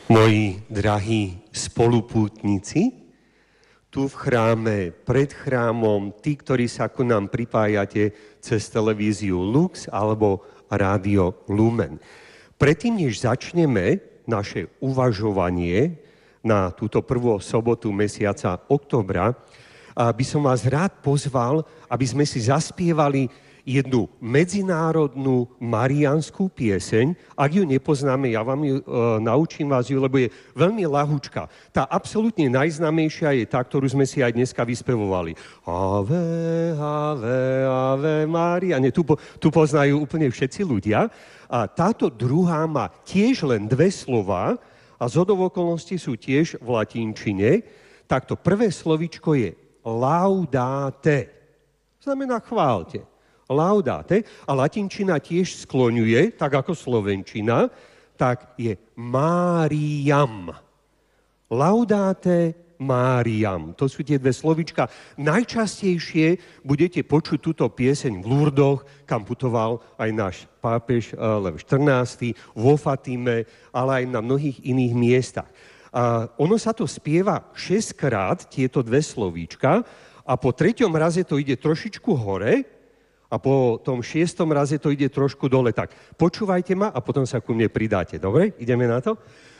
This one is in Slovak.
Moji drahí spolupútnici, tu v chráme, pred chrámom, tí, ktorí sa ku nám pripájate cez televíziu Lux alebo Rádio Lumen. Predtým, než začneme naše uvažovanie na túto prvú sobotu mesiaca októbra, by som vás rád pozval, aby sme si zaspievali jednu medzinárodnú mariánskú pieseň. Ak ju nepoznáme, ja vám ju naučím vás ju, lebo je veľmi ľahučká. Tá absolútne najznámejšia je tá, ktorú sme si aj dneska vyspevovali. Ave, ave, ave Maria. Nie, tu poznajú úplne všetci ľudia. A táto druhá má tiež len dve slová a zhodou okolností sú tiež v latinčine. Takto prvé slovíčko je laudate. Znamená chválte. Laudate, a latinčina tiež skloňuje, tak ako slovenčina, tak je Mariam. Laudate Mariam. To sú tie dve slovíčka. Najčastejšie budete počuť túto pieseň v Lurdoch, kam putoval aj náš pápež Lev XIV, vo Fatime, ale aj na mnohých iných miestach. Ono sa to spieva 6-krát, tieto dve slovíčka, a po 3. raze to ide trošičku hore, a po tom 6. raze to ide trošku dole. Tak počúvajte ma a potom sa ku mne pridáte. Dobre? Ideme na to?